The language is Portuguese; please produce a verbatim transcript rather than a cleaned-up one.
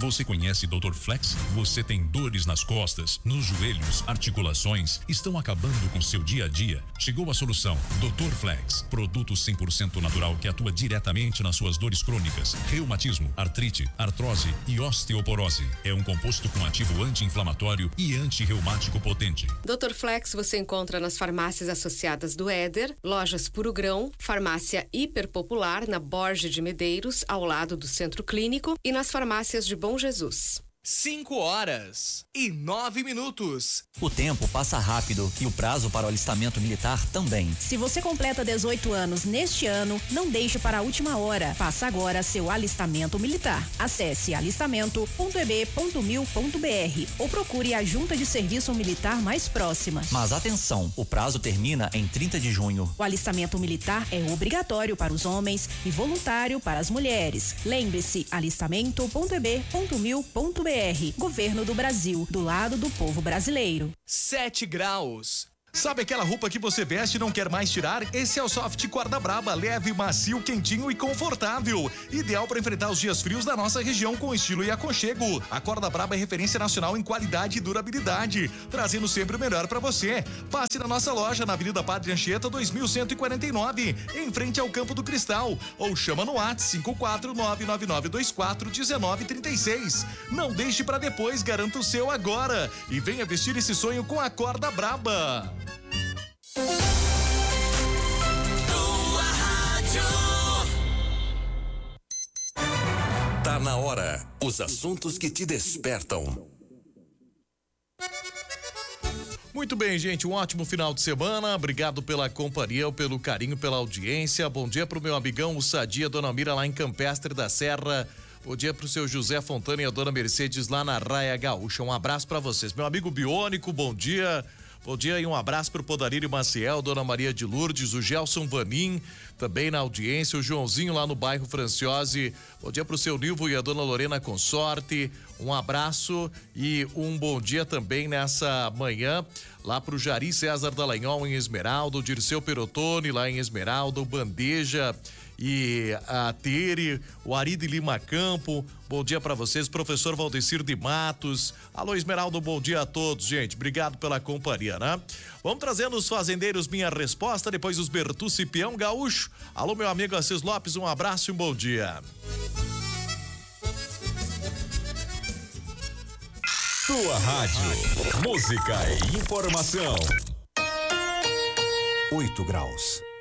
Você conhece doutor Flex? Você tem dores nas costas, nos joelhos, articulações? Estão acabando com seu dia a dia? Chegou a solução. doutor Flex. Produto cem por cento natural que atua diretamente nas suas dores crônicas, reumatismo, artrite, artrose e osteoporose. É um composto com ativo anti-inflamatório e anti-reumático potente. doutor Flex você encontra nas farmácias associadas do Éder, lojas Puro Grão, farmácia Hiper Popular na Borges de Medeiros, ao lado do Centro Clínico, e nas farmácias de Bom Jesus. Cinco horas e nove minutos. O tempo passa rápido e o prazo para o alistamento militar também. Se você completa dezoito anos neste ano, não deixe para a última hora. Faça agora seu alistamento militar. Acesse alistamento ponto e b ponto mil ponto b r ou procure a junta de serviço militar mais próxima. Mas atenção, o prazo termina em trinta de junho. O alistamento militar é obrigatório para os homens e voluntário para as mulheres. Lembre-se, alistamento ponto e b ponto mil ponto b r. Governo do Brasil, do lado do povo brasileiro. Sete graus. Sabe aquela roupa que você veste e não quer mais tirar? Esse é o Soft Corda Braba, leve, macio, quentinho e confortável. Ideal para enfrentar os dias frios da nossa região com estilo e aconchego. A Corda Braba é referência nacional em qualidade e durabilidade, trazendo sempre o melhor para você. Passe na nossa loja na Avenida Padre Anchieta dois mil cento e quarenta e nove, em frente ao Campo do Cristal, ou chama no WhatsApp cinco quatro nove nove nove dois quatro um nove três seis. Não deixe para depois, garanta o seu agora e venha vestir esse sonho com a Corda Braba. Tua rádio. Tá na hora. Os assuntos que te despertam. Muito bem, gente, um ótimo final de semana. Obrigado pela companhia, pelo carinho, pela audiência. Bom dia pro meu amigão, o Sadia, Dona Mira lá em Campestre da Serra. Bom dia pro seu José Fontana e a Dona Mercedes lá na Raia Gaúcha. Um abraço para vocês. Meu amigo Biônico, bom dia. Bom dia e um abraço pro Podarírio Maciel, Dona Maria de Lourdes, o Gelson Vanim, também na audiência, o Joãozinho lá no bairro Franciose. Bom dia pro seu Nilvo e a Dona Lorena Consorte. Um abraço e um bom dia também nessa manhã lá pro Jari César Dallagnol em Esmeralda, o Dirceu Perotone lá em Esmeralda, o Bandeja e a Tere, o Ari de Lima Campo. Bom dia para vocês, professor Valdecir de Matos. Alô, Esmeralda, bom dia a todos, gente. Obrigado pela companhia, né? Vamos trazendo os fazendeiros Minha Resposta, depois os Bertucci Peão Gaúcho. Alô, meu amigo Assis Lopes, um abraço e um bom dia. Tua rádio, música e informação. Oito graus.